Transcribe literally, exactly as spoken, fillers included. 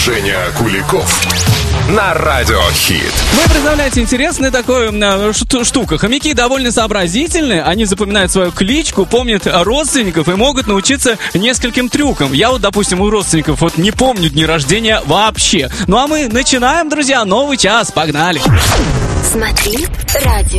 Женя Куликов на Радио Хит. Вы представляете, интересная такая э, штука. Хомяки довольно сообразительные, они запоминают свою кличку, помнят родственников и могут научиться нескольким трюкам. Я вот, допустим, у родственников вот не помню дни рождения вообще. Ну а мы начинаем, друзья, новый час. Погнали! Смотри радио.